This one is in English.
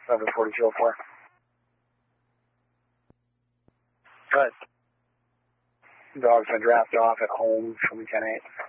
114204. Good. Dog's been dropped off at home. Show me 10-8.